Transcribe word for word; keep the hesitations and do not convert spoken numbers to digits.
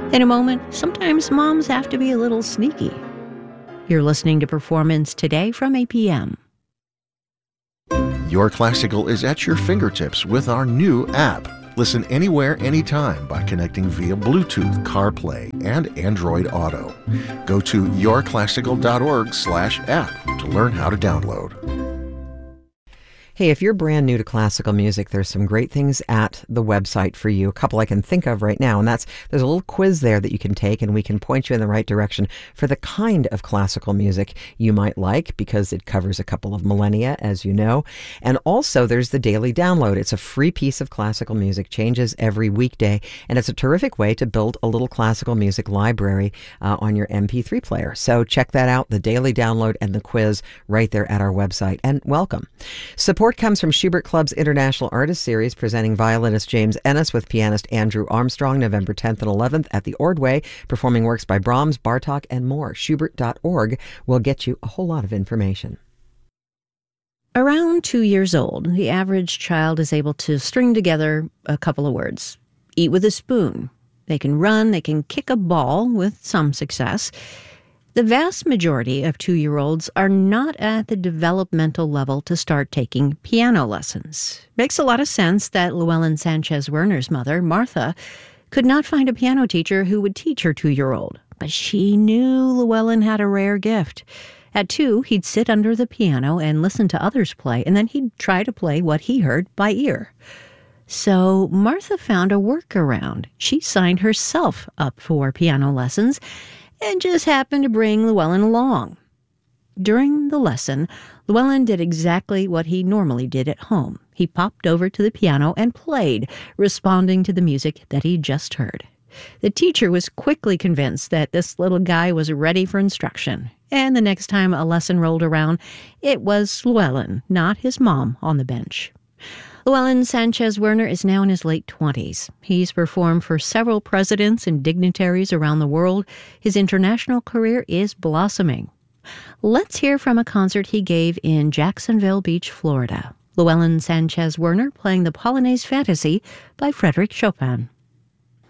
In a moment, sometimes moms have to be a little sneaky. You're listening to Performance Today from A P M. Your Classical is at your fingertips with our new app. Listen anywhere, anytime by connecting via Bluetooth, CarPlay, and Android Auto. Go to yourclassical.org slash app to learn how to download. Hey, if you're brand new to classical music, there's some great things at the website for you. A couple I can think of right now, and that's there's a little quiz there that you can take, and we can point you in the right direction for the kind of classical music you might like, because it covers a couple of millennia, as you know. And also, there's the daily download. It's a free piece of classical music, changes every weekday, and it's a terrific way to build a little classical music library uh, on your M P three player. So check that out, the daily download and the quiz right there at our website. And welcome. Support comes from Schubert Club's International Artist Series, presenting violinist James Ennis with pianist Andrew Armstrong November tenth and eleventh at the Ordway, performing works by Brahms, Bartok, and more. Schubert dot org will get you a whole lot of information. Around two years old, the average child is able to string together a couple of words. Eat with a spoon. They can run, they can kick a ball with some success. The vast majority of two-year-olds are not at the developmental level to start taking piano lessons. Makes a lot of sense that Llewellyn Sanchez Werner's mother, Martha, could not find a piano teacher who would teach her two-year-old. But she knew Llewellyn had a rare gift. At two, he'd sit under the piano and listen to others play, and then he'd try to play what he heard by ear. So Martha found a workaround. She signed herself up for piano lessons and just happened to bring Llewellyn along. During the lesson, Llewellyn did exactly what he normally did at home. He popped over to the piano and played, responding to the music that he just heard. The teacher was quickly convinced that this little guy was ready for instruction, and the next time a lesson rolled around, it was Llewellyn, not his mom, on the bench. Llewellyn Sanchez Werner is now in his late twenties. He's performed for several presidents and dignitaries around the world. His international career is blossoming. Let's hear from a concert he gave in Jacksonville Beach, Florida. Llewellyn Sanchez Werner playing the Polonaise Fantasy by Frédéric Chopin.